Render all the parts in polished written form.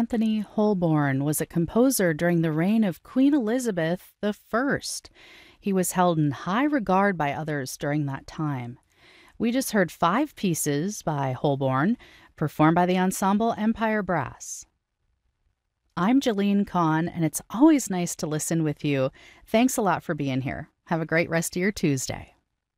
Anthony Holborn was a composer during the reign of Queen Elizabeth I. He was held in high regard by others during that time. We just heard 5 pieces by Holborn, performed by the ensemble Empire Brass. I'm Jalene Kahn, and it's always nice to listen with you. Thanks a lot for being here. Have a great rest of your Tuesday.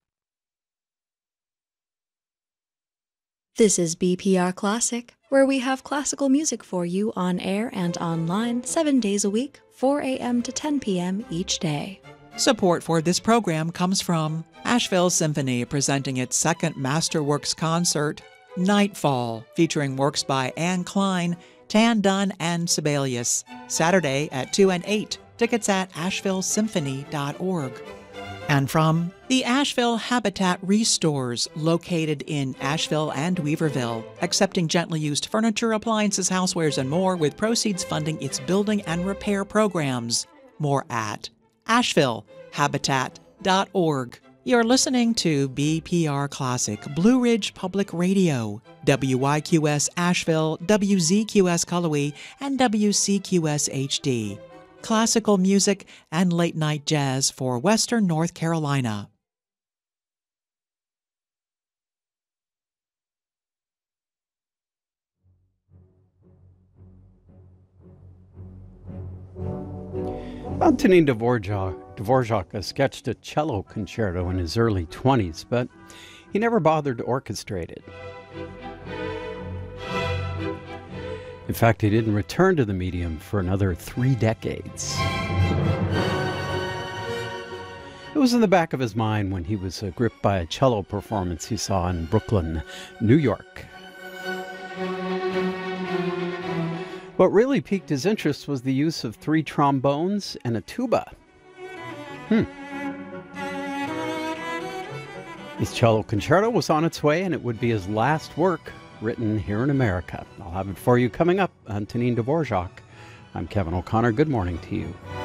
This is BPR Classic, where we have classical music for you on air and online 7 days a week, 4 a.m. to 10 p.m. each day. Support for this program comes from Asheville Symphony, presenting its second Masterworks concert, Nightfall, featuring works by Anne Klein, Tan Dunn, and Sibelius. Saturday at 2 and 8. Tickets at ashevillesymphony.org. And from the Asheville Habitat Restores, located in Asheville and Weaverville, accepting gently used furniture, appliances, housewares, and more, with proceeds funding its building and repair programs. More at ashevillehabitat.org. You're listening to BPR Classic, Blue Ridge Public Radio, WYQS Asheville, WZQS Cullowhee, and WCQS HD. Classical music and late-night jazz for Western North Carolina. Antonin Dvorak sketched a cello concerto in his early 20s, but he never bothered to orchestrate it. In fact, he didn't return to the medium for another 3 decades. It was in the back of his mind when he was gripped by a cello performance he saw in Brooklyn, New York. What really piqued his interest was the use of 3 trombones and a tuba. His cello concerto was on its way, and it would be his last work written here in America. I'll have it for you coming up. Antonin Dvorak. I'm Kevin O'Connor. Good morning to you.